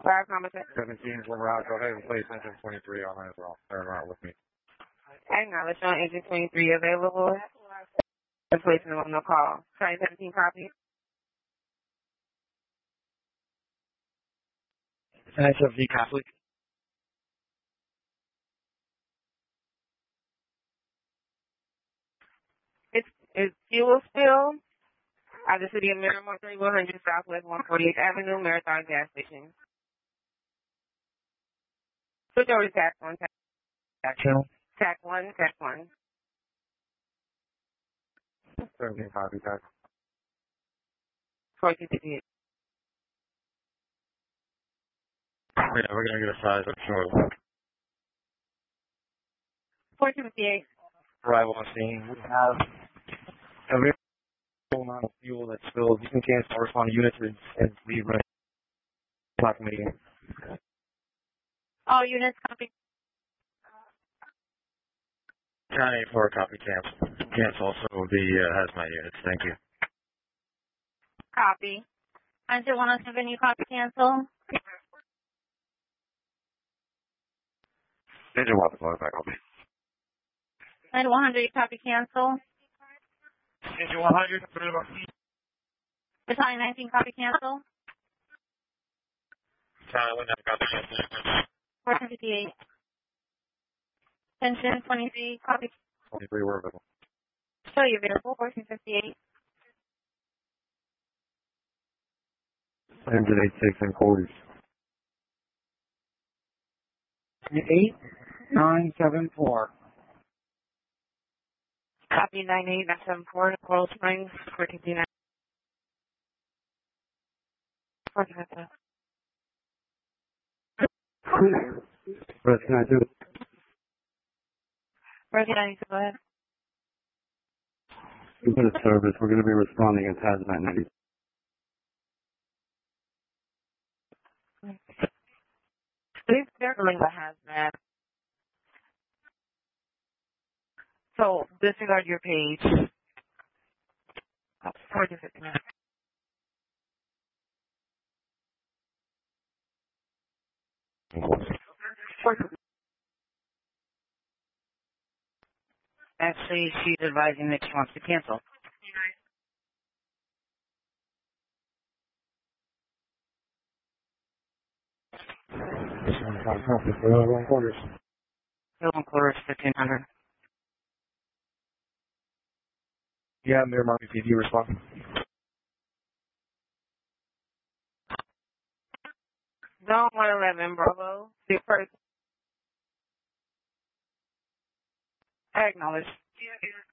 Fire commentary. 17 from Route. Go ahead and place engine 23 on as well. Turn around with me. Acknowledge on engine 23 available. And placing them on the call. Train 17 copy. NSFD Catholic. It's fuel spill at the city of Miramar, 3100 Southwest 148th Avenue, Marathon Gas Station. Switch over to TAC 1, TAC 2. TAC 1, TAC 1. 17 copy, TAC. 1458. Yeah, we're going to get a size up short. 1458. Arrival on scene. We have a very full amount of fuel that spills. You can cancel corresponding units and leave right clock meeting. All units copy. County 4 copy cancel. Cancel also the hazmat units. Thank you. Copy. Engine 107, you copy cancel. Engine 1 back copy. And 100, you copy cancel. Engine 100, Battalion 19, copy cancel. Battalion 19, copy cancel. 1458. Engine 23, copy. 23, we're available. Show you available, 1458. Engine 86 and quarters. 8974. Copy 98974, Coral Springs, 1459. 1459. What can I do? Recognize, go ahead. We've got a service. We're going to be responding as hazmat 90. Please circling the hazmat. So disregard your page. 1459. Actually, she's advising that she wants to cancel. Quarters. Hill and Quarters, 1500. Yeah, Miramar PD respond. Zone 111, Bravo. The first. Acknowledge.